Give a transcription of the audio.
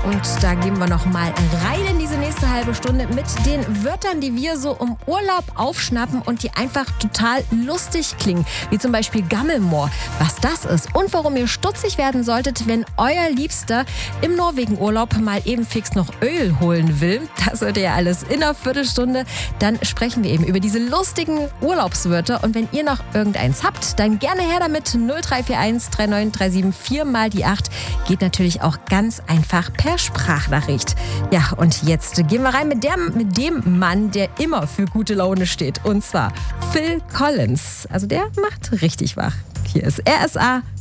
Und da gehen wir noch mal rein in diese nächste halbe Stunde mit den Wörtern, die wir so im Urlaub aufschnappen und die einfach total lustig klingen. Wie zum Beispiel Gammelmoor, was das ist und warum ihr stutzig werden solltet, wenn euer Liebster im Norwegen-Urlaub mal eben fix noch Öl holen will. Das hört ihr alles in einer Viertelstunde. Dann sprechen wir eben über diese lustigen Urlaubswörter. Und wenn ihr noch irgendeins habt, dann gerne her damit. 0341 3937 4 mal die 8. Geht natürlich auch ganz einfach per Sprachnachricht. Ja, und jetzt gehen wir rein mit dem Mann, der immer für gute Laune steht. Und zwar Phil Collins. Also der macht richtig wach. Hier ist RSA